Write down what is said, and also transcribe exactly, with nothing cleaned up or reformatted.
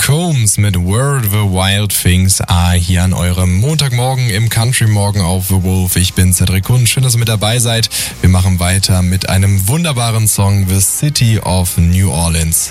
Combs mit Where the Wild Things Are hier an eurem Montagmorgen im Country Morgen auf The Wolf. Ich bin Cedric Kunz, schön, dass ihr mit dabei seid. Wir machen weiter mit einem wunderbaren Song, The City of New Orleans.